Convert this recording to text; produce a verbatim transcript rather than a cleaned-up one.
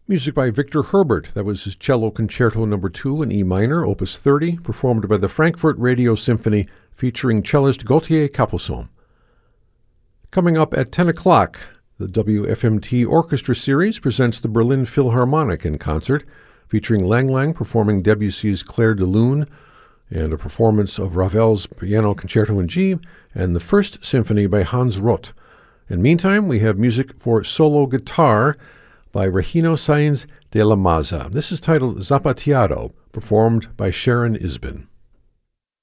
Music by Victor Herbert. That was his Cello Concerto Number two in E minor, Opus thirty, performed by the Frankfurt Radio Symphony, featuring cellist Gauthier Capuçon. Coming up at ten o'clock, the W F M T Orchestra Series presents the Berlin Philharmonic in concert, featuring Lang Lang performing Debussy's Clair de Lune, and a performance of Ravel's Piano Concerto in G, and the First Symphony by Hans Roth. And meantime, we have music for solo guitar by Regino Sainz de la Maza. This is titled Zapateado, performed by Sharon Isbin.